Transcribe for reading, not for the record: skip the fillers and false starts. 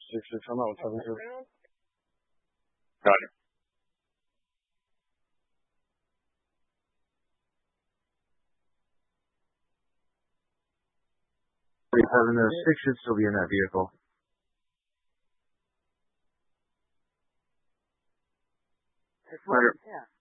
6-6. I'm out with 7-2. Got it. Having a 6 should still be in that vehicle. Later. Yeah.